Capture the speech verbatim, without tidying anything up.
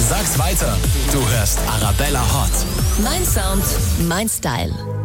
Sag's weiter, du hörst Arabella Hot. Mein Sound, mein Style.